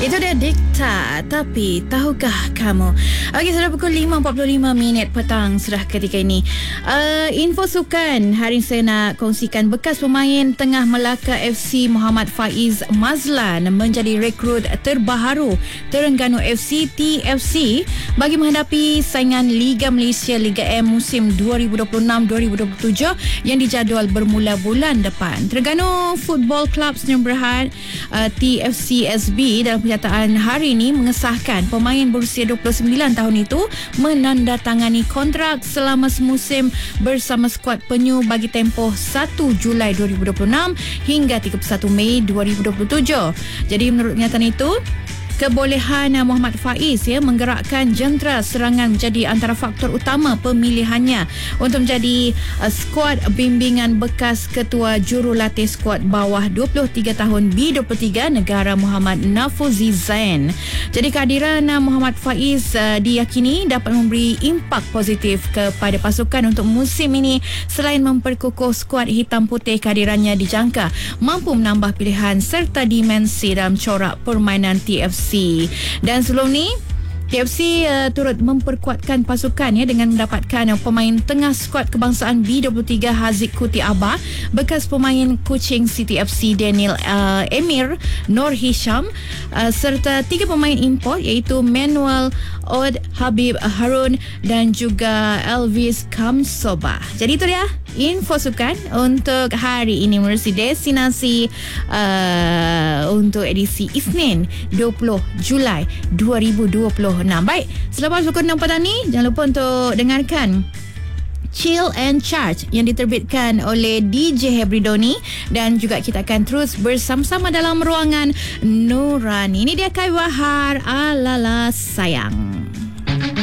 Itu dia Dikta. Tapi tahukah kamu? Okey, sudah pukul 5.45 petang sudah ketika ini. Info sukan. Hari ini saya nak kongsikan bekas pemain tengah Melaka FC Muhammad Faiz Mazlan menjadi rekrut terbaharu Terengganu FC TFC bagi menghadapi saingan Liga Malaysia Liga M musim 2026-2027 yang dijadual bermula bulan depan. Terengganu Football Club Sdn Bhd TFCSB dalam kenyataan hari ini mengesahkan pemain berusia 29 tahun itu menandatangani kontrak selama semusim bersama skuad penyu bagi tempoh 1 Julai 2026 hingga 31 Mei 2027. Jadi menurut kenyataan itu, kebolehan Muhammad Faiz menggerakkan jentera serangan menjadi antara faktor utama pemilihannya untuk menjadi skuad bimbingan bekas ketua jurulatih skuad bawah 23 tahun B23 negara Muhammad Nafuzi Zain. Jadi kehadiran Muhammad Faiz diyakini dapat memberi impak positif kepada pasukan untuk musim ini. Selain memperkukuh skuad hitam putih, kehadirannya dijangka mampu menambah pilihan serta dimensi dalam corak permainan TFC. Dan sebelum ni TFC turut memperkuatkan pasukan dengan mendapatkan pemain tengah skuad kebangsaan B23 Haziq Kuti Abah, bekas pemain Kuching City FC Daniel Emir Nur Hisham, serta 3 pemain import iaitu Manuel Od Habib Harun dan juga Elvis Kamsoba. Jadi itu dia info sukan untuk hari ini menerusi destinasi untuk edisi Isnin 20 Julai 2026. Baik, selepas pukul 6 petang ni, jangan lupa untuk dengarkan Chill and Charge yang diterbitkan oleh DJ Hebridoni, dan juga kita akan terus bersama-sama dalam ruangan Nurani. Ini dia Kai Wahar Alala Sayang.